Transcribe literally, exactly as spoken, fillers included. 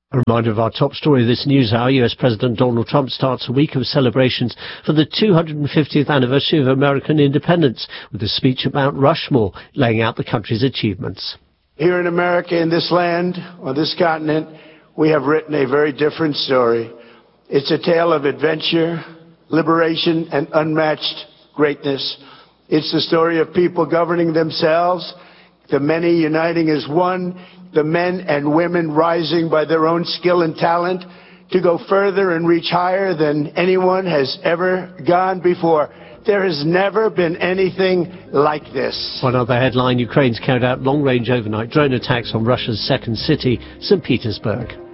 A reminder of our top story of this news hour. U S President Donald Trump starts a week of celebrations for the two hundred fiftieth anniversary of American independence with a speech at Mount Rushmore, laying out the country's achievements. Here in America, in this land, on this continent, we have written a very different story. It's a tale of adventure, liberation, and unmatched greatness. It's the story of people governing themselves, the many uniting as one, the men and women rising by their own skill and talent to go further and reach higher than anyone has ever gone before. There has never been anything like this. One other headline, Ukraine's carried out long-range overnight drone attacks on Russia's second city, Saint Petersburg.